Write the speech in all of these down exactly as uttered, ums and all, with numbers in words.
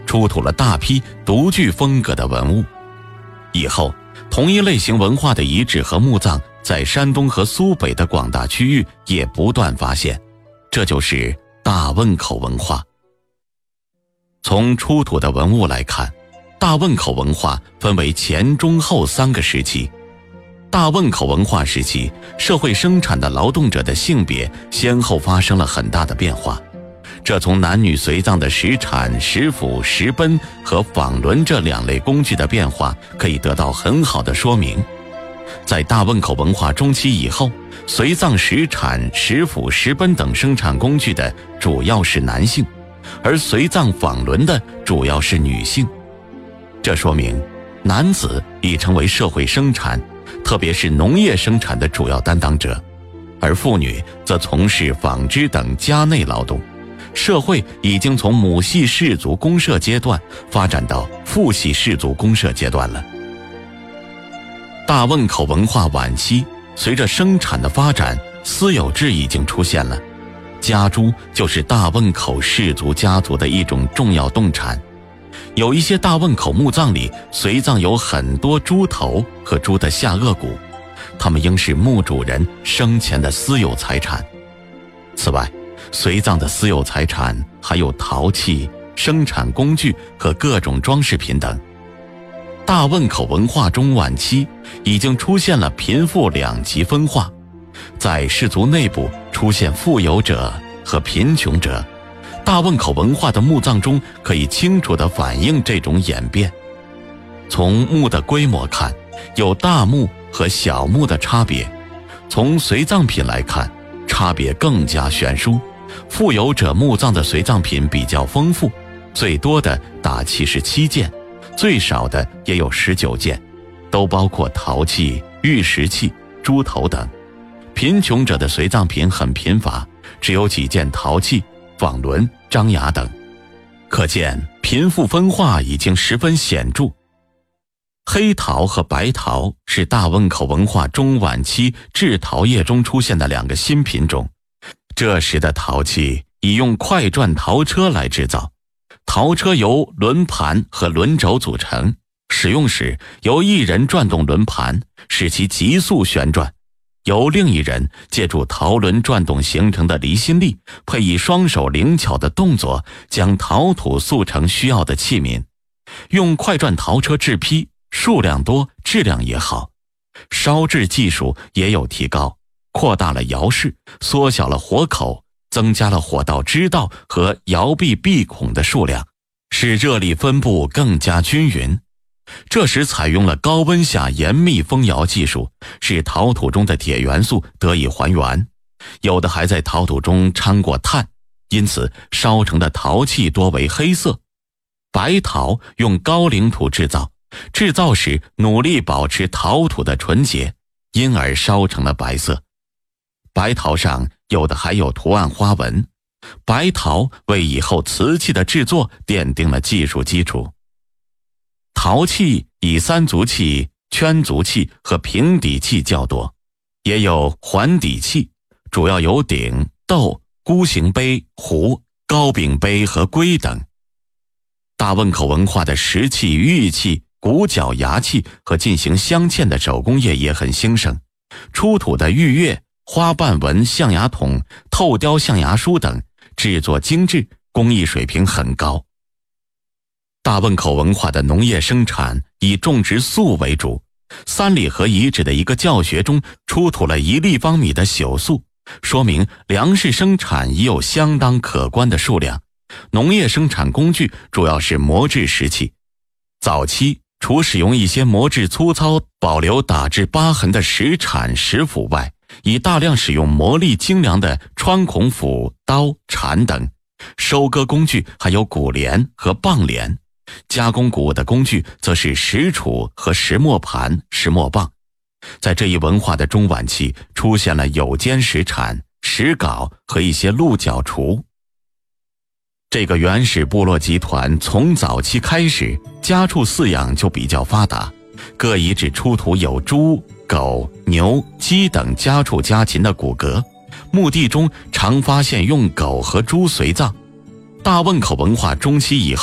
出土了大批独具风格的文物。以后同一类型文化的遗址和墓葬在山东和苏北的广大区域也不断发现，这就是大汶口文化。从出土的文物来看，大汶口文化分为前中后三个时期。大汶口文化时期，社会生产的劳动者的性别先后发生了很大的变化，这从男女随葬的石铲、石斧、石奔和纺轮这两类工具的变化可以得到很好的说明。在大汶口文化中期以后，随葬石铲、石斧、石奔等生产工具的主要是男性，而随葬纺轮的主要是女性。这说明男子已成为社会生产，特别是农业生产的主要担当者，而妇女则从事纺织等家内劳动。社会已经从母系氏族公社阶段发展到父系氏族公社阶段了。大汶口文化晚期，随着生产的发展，私有制已经出现了，家猪就是大汶口氏族家族的一种重要动产。有一些大汶口墓葬里随葬有很多猪头和猪的下颚骨，它们应是墓主人生前的私有财产。此外，随葬的私有财产还有陶器、生产工具和各种装饰品等。大汶口文化中晚期已经出现了贫富两极分化，在氏族内部出现富有者和贫穷者。大汶口文化的墓葬中可以清楚地反映这种演变。从墓的规模看，有大墓和小墓的差别。从随葬品来看，差别更加悬殊。富有者墓葬的随葬品比较丰富，最多的达七十七件，最少的也有十九件，都包括陶器、玉石器、猪头等。贫穷者的随葬品很贫乏，只有几件陶器、纺轮、张牙等，可见贫富分化已经十分显著。黑陶和白陶是大汶口文化中晚期制陶业中出现的两个新品种。这时的陶器以用快转陶车来制造，陶车由轮盘和轮轴组成，使用时由一人转动轮盘，使其急速旋转，由另一人借助陶轮转动形成的离心力，配以双手灵巧的动作，将陶土塑成需要的器皿。用快转陶车制坯，数量多，质量也好，烧制技术也有提高，扩大了窑室，缩小了火口，增加了火道支道和窑壁闭孔的数量，使热力分布更加均匀。这时采用了高温下严密封窑技术，使陶土中的铁元素得以还原，有的还在陶土中掺过碳，因此烧成的陶器多为黑色。白陶用高岭土制造，制造时努力保持陶土的纯洁，因而烧成了白色。白陶上有的还有图案花纹，白陶为以后瓷器的制作奠定了技术基础。陶器以三足器、圈足器和平底器较多，也有环底器，主要有鼎、豆、孤形杯、壶、高柄杯和龟等。大汶口文化的石器、玉器、骨角牙器和进行镶嵌的手工业也很兴盛，出土的玉钺、花瓣纹象牙筒、透雕象牙书等制作精致，工艺水平很高。大汶口文化的农业生产以种植粟为主，三里河遗址的一个教学中出土了一立方米的朽粟，说明粮食生产已有相当可观的数量。农业生产工具主要是磨制石器，早期除使用一些磨制粗糙、保留打制疤痕的石铲、石斧外，以大量使用磨砺精良的穿孔斧、刀、铲等。收割工具还有骨镰和棒镰，加工谷物的工具则是石杵和石磨盘、石磨棒。在这一文化的中晚期，出现了有尖石铲、石镐和一些鹿角锄。这个原始部落集团从早期开始，家畜饲养就比较发达，各遗址出土有猪、狗、牛、鸡等家畜家禽的骨骼，墓地中常发现用狗和猪随葬。大汶口文化中期以后，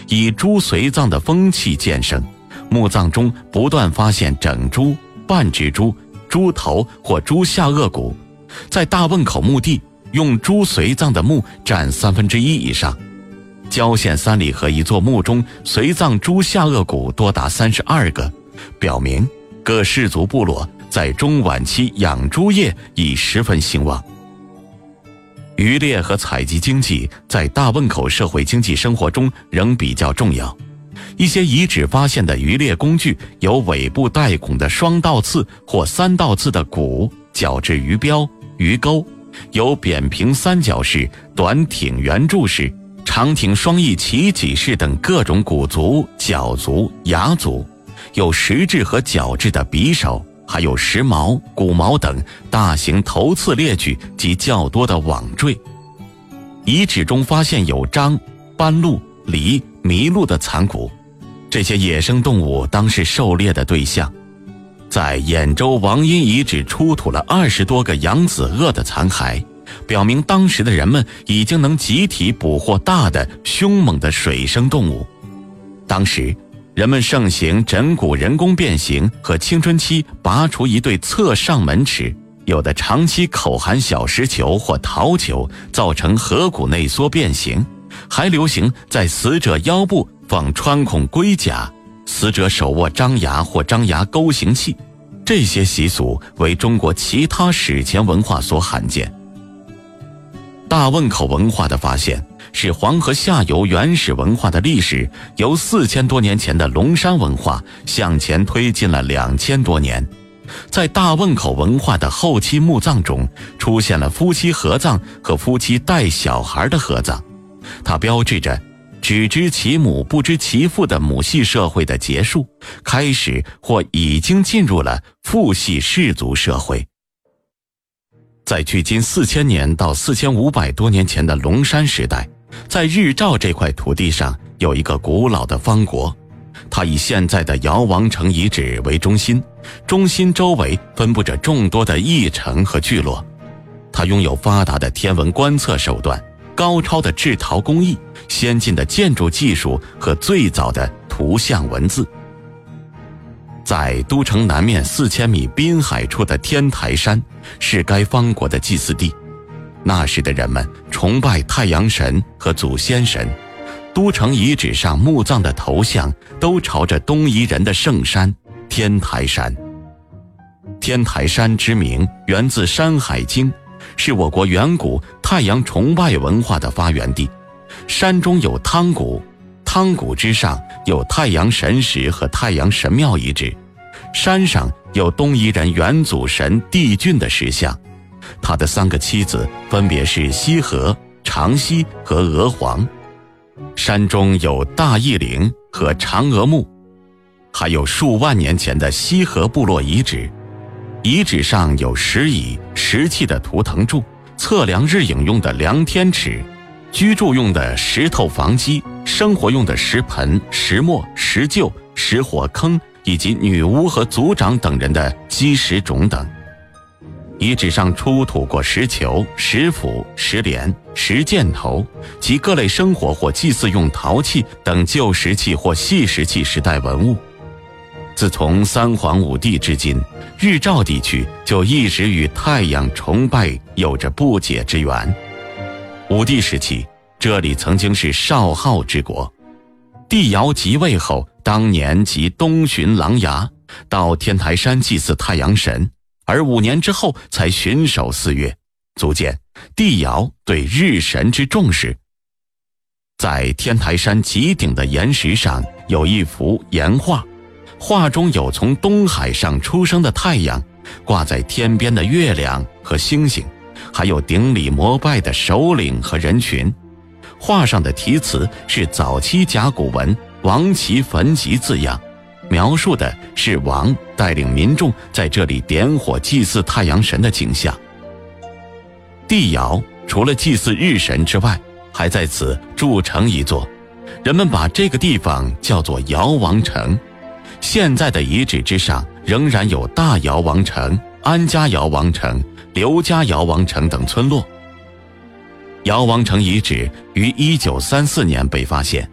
以猪随葬的风气渐盛，墓葬中不断发现整猪、半只猪、猪头或猪下颚骨。在大汶口墓地，用猪随葬的墓占三分之一以上。郊县三里河一座墓中随葬猪下颚骨多达三十二个，表明各氏族部落在中晚期养猪业已十分兴旺。渔猎和采集经济在大汶口社会经济生活中仍比较重要。一些遗址发现的渔猎工具有尾部带孔的双倒刺或三倒刺的鼓、角质鱼标、鱼钩，有扁平三角式、短挺圆柱式、长挺双翼齐脊式等各种鼓足、角足、牙足，有石质和角质的匕首，还有石矛、骨矛等大型头刺猎具及较多的网坠。遗址中发现有獐、斑鹿、狸、麋鹿的残骨，这些野生动物当是狩猎的对象。在兖州王阴遗址出土了二十多个扬子鳄的残骸，表明当时的人们已经能集体捕获大的凶猛的水生动物。当时人们盛行枕骨人工变形和青春期拔除一对侧上门齿，有的长期口含小石球或陶球，造成颌骨内缩变形，还流行在死者腰部放穿孔龟甲，死者手握张牙或张牙钩形器，这些习俗为中国其他史前文化所罕见。大汶口文化的发现使黄河下游原始文化的历史由四千多年前的龙山文化向前推进了两千多年。在大汶口文化的后期墓葬中，出现了夫妻合葬和夫妻带小孩的合葬，它标志着只知其母不知其父的母系社会的结束，开始或已经进入了父系氏族社会。在距今四千年到四千五百多年前的龙山时代，在日照这块土地上有一个古老的方国，它以现在的尧王城遗址为中心，中心周围分布着众多的邑城和聚落。它拥有发达的天文观测手段，高超的制陶工艺，先进的建筑技术和最早的图像文字。在都城南面四千米滨海处的天台山是该方国的祭祀地，那时的人们崇拜太阳神和祖先神，都城遗址上墓葬的头像都朝着东夷人的圣山天台山。天台山之名源自《山海经》，是我国远古太阳崇拜文化的发源地。山中有汤谷，汤谷之上有太阳神石和太阳神庙遗址，山上有东夷人元祖神帝俊的石像，他的三个妻子分别是羲和、长羲和娥皇。山中有大义陵和嫦娥墓，还有数万年前的羲和部落遗址。遗址上有石椅、石器的图腾柱，测量日影用的量天尺，居住用的石头房基，生活用的石盆、石磨、石臼、石火坑，以及女巫和族长等人的基石冢等。遗址上出土过石球、石斧、石镰、石箭头及各类生活或祭祀用陶器等旧石器或细石器时代文物。自从三皇五帝至今，日照地区就一直与太阳崇拜有着不解之缘。武帝时期，这里曾经是少昊之国。帝尧即位后，当年即东巡琅琊，到天台山祭祀太阳神，而五年之后才巡守四岳，足见帝尧对日神之重视。在天台山极顶的岩石上有一幅岩画，画中有从东海上出生的太阳，挂在天边的月亮和星星，还有顶礼膜拜的首领和人群。画上的题词是早期甲骨文王旗焚集字样，描述的是王带领民众在这里点火祭祀太阳神的景象。帝尧除了祭祀日神之外，还在此筑城一座，人们把这个地方叫做尧王城。现在的遗址之上仍然有大尧王城、安家尧王城、刘家尧王城等村落。尧王城遗址于一九三四年被发现，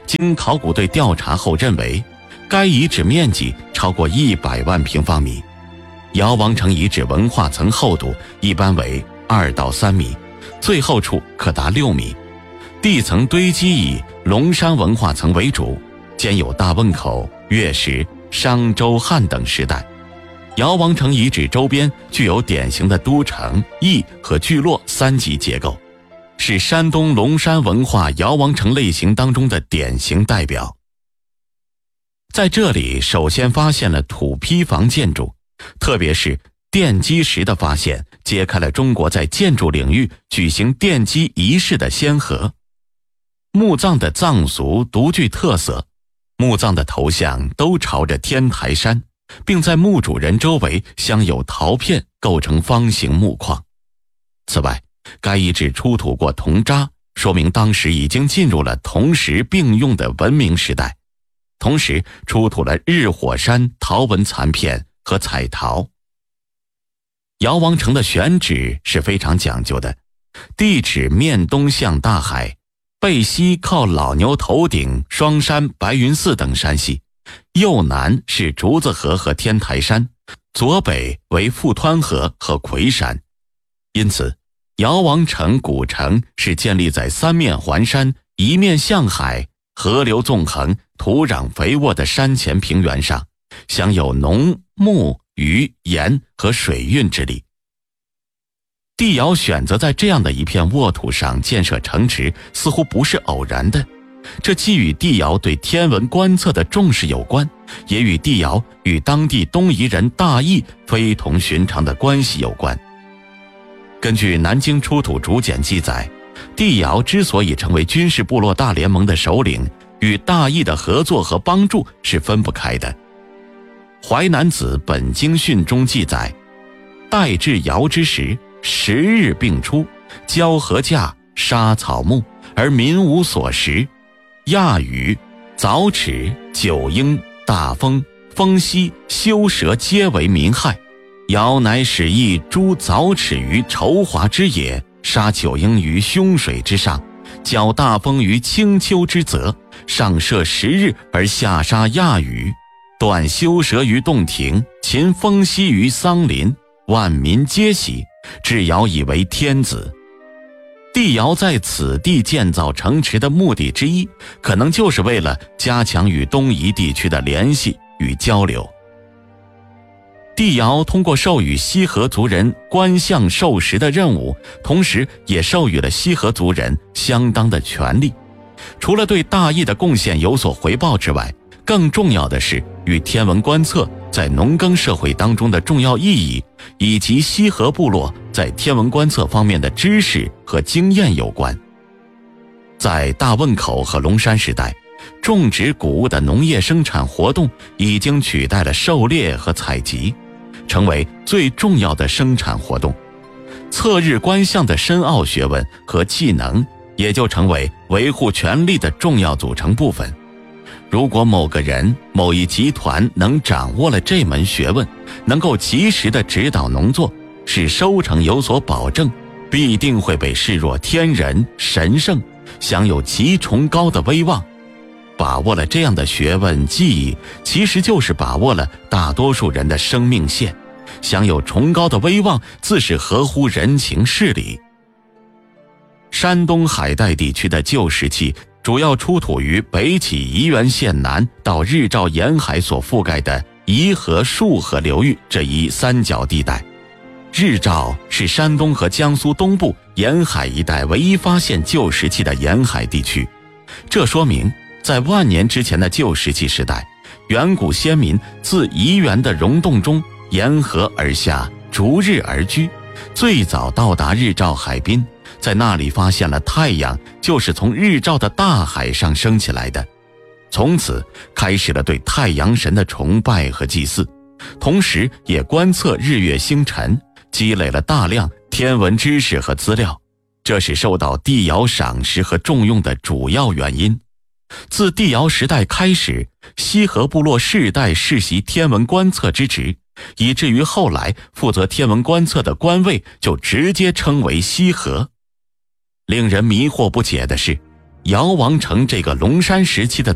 经考古队调查后认为，该遗址面积超过一百万平方米。姚王城遗址文化层厚度一般为二到三米，最厚处可达六米。地层堆积以龙山文化层为主，兼有大汶口、月石、商周汉等时代。姚王城遗址周边具有典型的都城、邑和聚落三级结构，是山东龙山文化姚王城类型当中的典型代表。在这里首先发现了土坯房建筑，特别是奠基石的发现，揭开了中国在建筑领域举行奠基仪式的先河。墓葬的葬俗独具特色，墓葬的头像都朝着天台山，并在墓主人周围镶有陶片，构成方形墓框。此外，该遗址出土过铜渣，说明当时已经进入了铜石并用的文明时代。同时出土了日火山陶纹残片和彩陶。姚王城的选址是非常讲究的，地址面东向大海，背西靠老牛头顶、双山、白云寺等山系，右南是竹子河和天台山，左北为富湍河和岔山。因此，姚王城古城是建立在三面环山、一面向海、河流纵横、土壤肥沃的山前平原上，享有农、牧、渔、盐和水运之力。帝尧选择在这样的一片沃土上建设城池，似乎不是偶然的。这既与帝尧对天文观测的重视有关，也与帝尧与当地东夷人大邑非同寻常的关系有关。根据南京出土竹简记载，帝尧之所以成为军事部落大联盟的首领，与大邑的合作和帮助是分不开的。淮南子本经训中记载，代至尧之时，十日并出，交禾稼，杀草木，而民无所食。亚羽、早齿、九婴、大风、风息、修蛇皆为民害。尧乃使役诛早齿于筹华之野，杀九婴于凶水之上，剿大风于青丘之泽，上设十日而下杀亚羽，断修蛇于洞庭，擒风息于桑林，万民皆喜，至尧以为天子。帝尧在此地建造城池的目的之一，可能就是为了加强与东夷地区的联系与交流。帝尧通过授予西河族人观象授时的任务，同时也授予了西河族人相当的权利。除了对大邑的贡献有所回报之外，更重要的是与天文观测在农耕社会当中的重要意义，以及西河部落在天文观测方面的知识和经验有关。在大汶口和龙山时代，种植谷物的农业生产活动已经取代了狩猎和采集，成为最重要的生产活动。测日观象的深奥学问和技能也就成为维护权力的重要组成部分。如果某个人、某一集团能掌握了这门学问，能够及时地指导农作，使收成有所保证，必定会被视若天人神圣，享有极崇高的威望。把握了这样的学问技艺，其实就是把握了大多数人的生命线，享有崇高的威望，自是合乎人情事理。山东海带地区的旧石器主要出土于北起沂源县南到日照沿海所覆盖的沂河、束河流域这一三角地带。日照是山东和江苏东部沿海一带唯一发现旧石器的沿海地区，这说明在万年之前的旧石器时代，远古先民自沂源的溶洞中沿河而下，逐日而居，最早到达日照海滨，在那里发现了太阳就是从日照的大海上升起来的，从此开始了对太阳神的崇拜和祭祀，同时也观测日月星辰，积累了大量天文知识和资料，这是受到帝尧赏识和重用的主要原因。自帝尧时代开始，西河部落世代世袭天文观测之职，以至于后来负责天文观测的官位就直接称为西河。令人迷惑不解的是， 尧王城这个龙山时期的